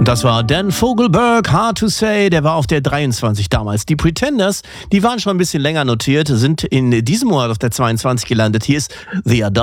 Und das war Dan Fogelberg, Hard to Say, der war auf der 23 damals. Die Pretenders, die waren schon ein bisschen länger notiert, sind in diesem Monat auf der 22 gelandet. Hier ist The Adult.